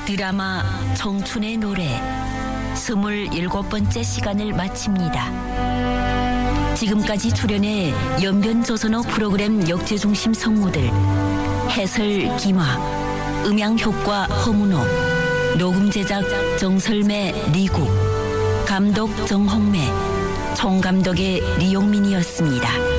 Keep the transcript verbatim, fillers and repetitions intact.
드라마 청춘의 노래 스물일곱 번째 시간을 마칩니다. 지금까지 출연해 연변조선어 프로그램 역제중심 성우들 해설 김화, 음향효과 허문호, 녹음제작 정설매 리국, 감독 정홍매, 총감독의 리용민이었습니다.